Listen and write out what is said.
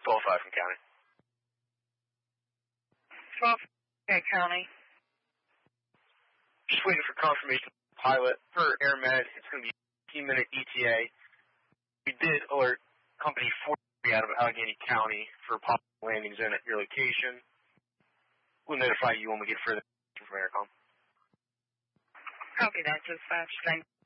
12-5 from County. 12 County. Just waiting for confirmation. Pilot per AirMed, it's going to be a 15-minute ETA. We did alert Company 43 out of Allegheny County for possible landings in at your location. We'll notify you when we get further from AirCom. Copy that, dispatch. Thanks.